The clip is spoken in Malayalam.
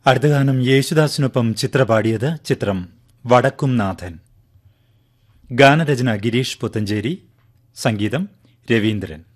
അടുത്ത ഗാനം യേശുദാസിനൊപ്പം ചിത്ര പാടിയത്. ചിത്രം വടക്കും നാഥൻ. ഗാനരചന ഗിരീഷ് പുത്തഞ്ചേരി, സംഗീതം രവീന്ദ്രൻ.